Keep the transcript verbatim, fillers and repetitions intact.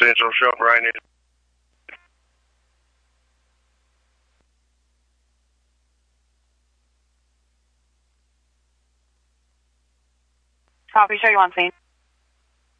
Central showing rain. Copy, show you on scene.